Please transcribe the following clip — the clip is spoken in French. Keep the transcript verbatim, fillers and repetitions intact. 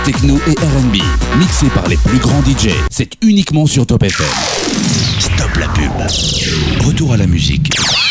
techno et R and B, mixé par les plus grands D J. C'est uniquement sur Top F M. Stop la pub. Retour à la musique.